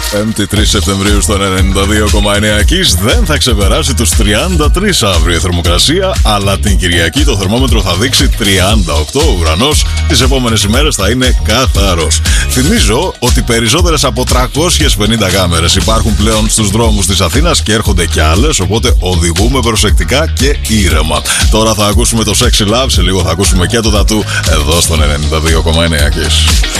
5η 3 Σεπτεμβρίου στο 92,9 Kiss. Δεν θα ξεπεράσει τους 33 αύριο η θερμοκρασία, αλλά την Κυριακή το θερμόμετρο θα δείξει 38. Ο ουρανός τις επόμενες ημέρες θα είναι καθαρός. Θυμίζω ότι περισσότερες από 350 κάμερες υπάρχουν πλέον στους δρόμους της Αθήνας και έρχονται κι άλλες, οπότε οδηγούμε προσεκτικά και ήρεμα. Τώρα θα ακούσουμε το Sexy Love, σε λίγο θα ακούσουμε και το Tattoo εδώ στο 92,9 Kiss.